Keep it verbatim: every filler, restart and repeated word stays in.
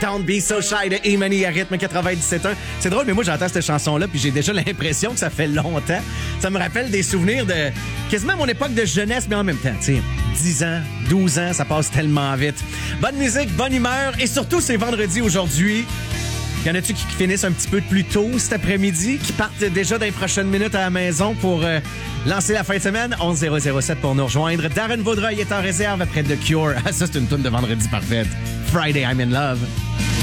Don't Be So Shy de E-Money à rythme quatre-vingt-dix-sept un. C'est drôle, mais moi, j'entends cette chanson-là, puis j'ai déjà l'impression que ça fait longtemps. Ça me rappelle des souvenirs de quasiment mon époque de jeunesse, mais en même temps, tu sais, dix ans, douze ans, ça passe tellement vite. Bonne musique, bonne humeur, et surtout, c'est vendredi aujourd'hui. Y en a-tu qui finissent un petit peu plus tôt cet après-midi, qui partent déjà dans les prochaines minutes à la maison pour euh, lancer la fin de semaine? onze zéro zéro sept pour nous rejoindre. Darren Vaudreuil est en réserve après The Cure. Ah, ça, c'est une toune de vendredi parfaite. Friday, I'm in love.